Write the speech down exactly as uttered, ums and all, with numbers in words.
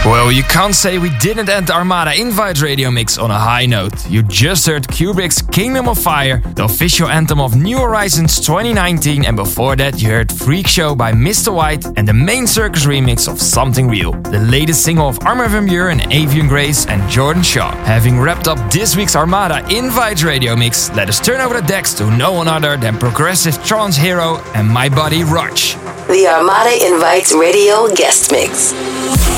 Well, you can't say we didn't end the Armada Invite radio mix on a high note. You just heard Kubrick's Kingdom of Fire, the official anthem of New Horizons twenty nineteen, and before that you heard Freak Show by Mister White and the Main Circus remix of Something Real, the latest single of Armin van Buuren, Avian Grace and Jordan Shaw. Having wrapped up this week's Armada Invite radio mix, let us turn over the decks to no one other than progressive trance hero and my buddy Raj. The Armada Invites radio guest mix.